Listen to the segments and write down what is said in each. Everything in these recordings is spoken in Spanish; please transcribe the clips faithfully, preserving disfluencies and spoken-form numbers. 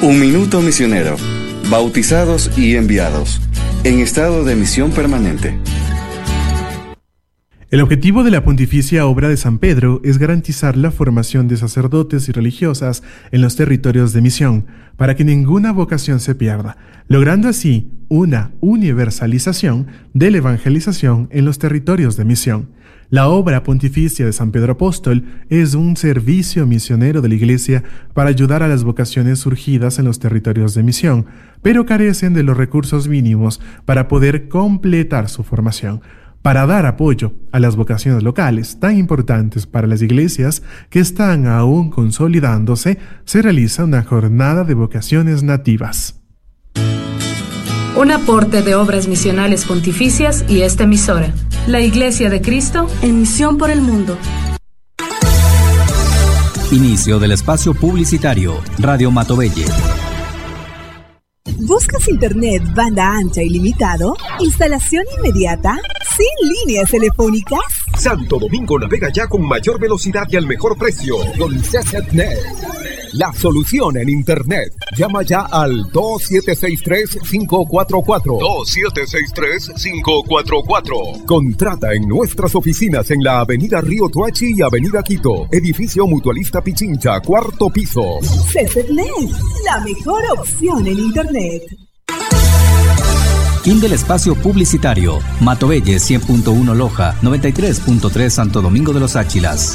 Un minuto misionero. Bautizados y enviados. En estado de misión permanente. El objetivo de la Pontificia Obra de San Pedro es garantizar la formación de sacerdotes y religiosas en los territorios de misión, para que ninguna vocación se pierda, logrando así una universalización de la evangelización en los territorios de misión. La obra pontificia de San Pedro Apóstol es un servicio misionero de la Iglesia para ayudar a las vocaciones surgidas en los territorios de misión, pero carecen de los recursos mínimos para poder completar su formación. Para dar apoyo a las vocaciones locales tan importantes para las iglesias que están aún consolidándose, se realiza una jornada de vocaciones nativas. Un aporte de Obras Misionales Pontificias y esta emisora, la Iglesia de Cristo en misión por el mundo. Inicio del espacio publicitario, Radio Matovelle. ¿Buscas internet banda ancha ilimitado? ¿Instalación inmediata? ¿Sin líneas telefónicas? Santo Domingo navega ya con mayor velocidad y al mejor precio. Con CCnet, la solución en internet. Llama ya al dos siete seis tres, cinco cuatro cuatro. dos siete seis tres, cinco cuatro cuatro. Contrata en nuestras oficinas en la avenida Río Tuachi y avenida Quito. Edificio Mutualista Pichincha, cuarto piso. CCnet, la mejor opción en internet. Fin del espacio publicitario. Matovelle cien punto uno Loja, noventa y tres punto tres Santo Domingo de los Áchilas.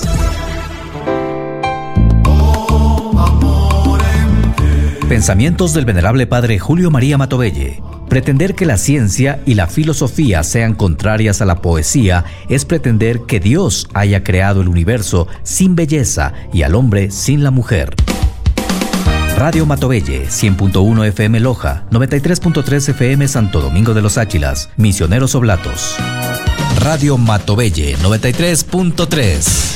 Pensamientos del venerable padre Julio María Matovelle. Pretender que la ciencia y la filosofía sean contrarias a la poesía es pretender que Dios haya creado el universo sin belleza y al hombre sin la mujer. Radio Matovelle, cien punto uno F M Loja, noventa y tres punto tres F M Santo Domingo de los Áchilas, Misioneros Oblatos. Radio Matovelle, noventa y tres punto tres.